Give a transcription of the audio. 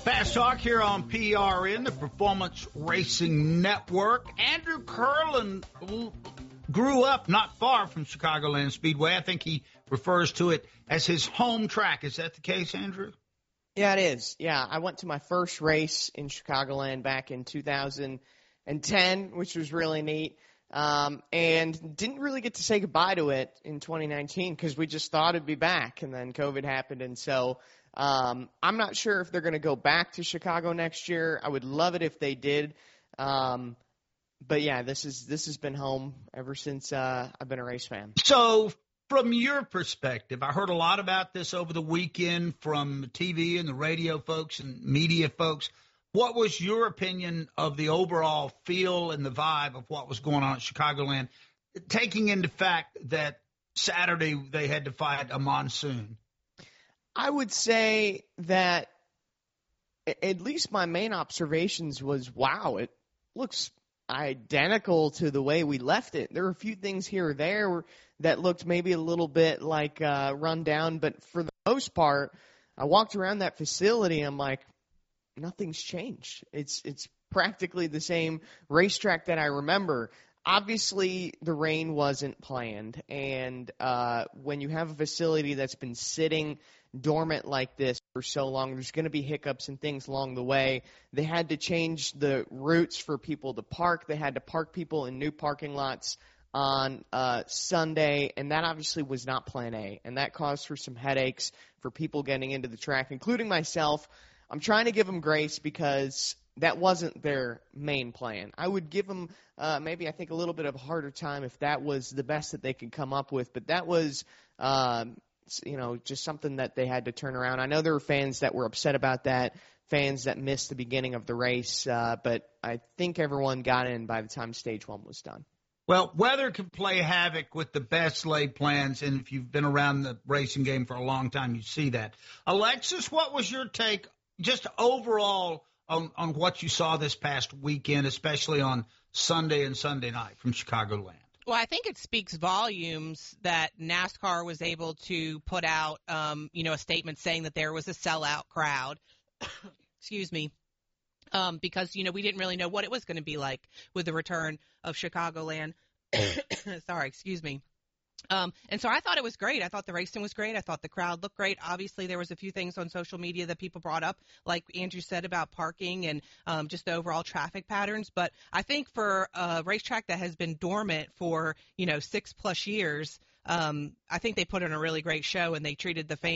Fast Talk here on PRN, the Performance Racing Network. Andrew Curlin grew up not far from Chicagoland Speedway. I think he refers to it as his home track. Is that the case, Andrew? Yeah, it is. Yeah, I went to my first race in Chicagoland back in 2010, which was really neat, and didn't really get to say goodbye to it in 2019 because we just thought it'd be back, and then COVID happened, and so I'm not sure if they're going to go back to Chicago next year. I would love it if they did. But yeah, this has been home ever since I've been a race fan. So from your perspective, I heard a lot about this over the weekend from TV and the radio folks and media folks. What was your opinion of the overall feel and the vibe of what was going on at Chicagoland, taking into fact that Saturday they had to fight a monsoon? I would say that at least my main observations was, wow, it looks identical to the way we left it. There were a few things here or there that looked maybe a little bit like run down, but for the most part, I walked around that facility and I'm like, nothing's changed. It's practically the same racetrack that I remember. Obviously, the rain wasn't planned, and when you have a facility that's been sitting dormant like this for so long, there's going to be hiccups and things along the way. They had to change the routes for people to park. They had to park people in new parking lots on Sunday, and that obviously was not Plan A, and that caused for some headaches for people getting into the track, including myself. I'm trying to give them grace because that wasn't their main plan. I would give them maybe, I think, a little bit of a harder time if that was the best that they could come up with. But that was, just something that they had to turn around. I know there were fans that were upset about that, fans that missed the beginning of the race. But I think everyone got in by the time stage one was done. Well, weather can play havoc with the best laid plans, and if you've been around the racing game for a long time, you see that. Alexis, what was your take just overall on what you saw this past weekend, especially on Sunday and Sunday night from Chicagoland? Well, I think it speaks volumes that NASCAR was able to put out, a statement saying that there was a sellout crowd. Excuse me. Because, we didn't really know what it was going to be like with the return of Chicagoland. Sorry, excuse me. And so I thought it was great. I thought the racing was great. I thought the crowd looked great. Obviously, there was a few things on social media that people brought up, like Andrew said about parking and just the overall traffic patterns. But I think for a racetrack that has been dormant for, 6+ years, I think they put on a really great show and they treated the fans